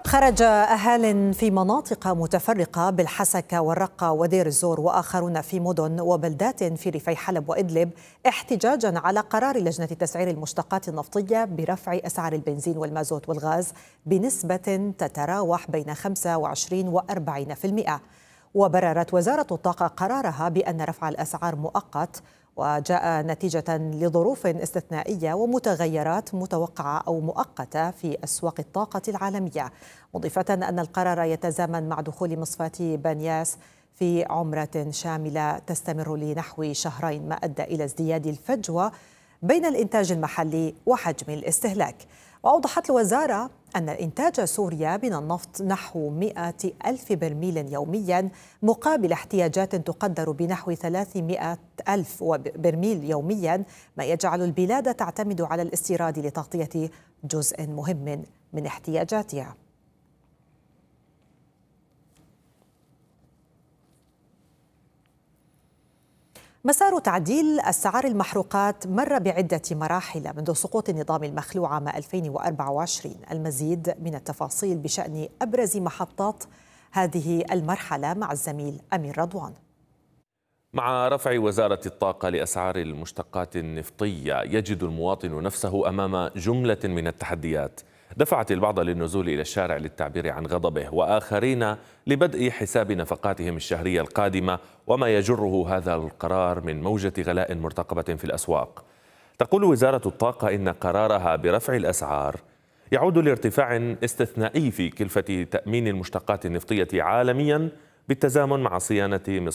خرج أهال في مناطق متفرقة بالحسكة والرقة ودير الزور وآخرون في مدن وبلدات في ريفي حلب وإدلب احتجاجا على قرار لجنة تسعير المشتقات النفطية برفع أسعار البنزين والمازوت والغاز بنسبة تتراوح بين 25 و 40%. وبررت وزارة الطاقة قرارها بأن رفع الأسعار مؤقت وجاء نتيجة لظروف استثنائية ومتغيرات متوقعة أو مؤقتة في أسواق الطاقة العالمية، مضيفة أن القرار يتزامن مع دخول مصفاة بنياس في عمرة شاملة تستمر لنحو شهرين، ما أدى إلى ازدياد الفجوة بين الإنتاج المحلي وحجم الاستهلاك. وأوضحت الوزارة أن إنتاج سوريا من النفط نحو 100 ألف برميل يوميا مقابل احتياجات تقدر بنحو 300 ألف برميل يوميا، ما يجعل البلاد تعتمد على الاستيراد لتغطية جزء مهم من احتياجاتها. مسار تعديل أسعار المحروقات مر بعدة مراحل منذ سقوط النظام المخلوع عام 2024. المزيد من التفاصيل بشأن أبرز محطات هذه المرحلة مع الزميل أمير رضوان. مع رفع وزارة الطاقة لأسعار المشتقات النفطية يجد المواطن نفسه أمام جملة من التحديات دفعت البعض للنزول إلى الشارع للتعبير عن غضبه، وآخرين لبدء حساب نفقاتهم الشهرية القادمة وما يجره هذا القرار من موجة غلاء مرتقبة في الأسواق. تقول وزارة الطاقة إن قرارها برفع الأسعار يعود لارتفاع استثنائي في كلفة تأمين المشتقات النفطية عالميا بالتزامن مع صيانة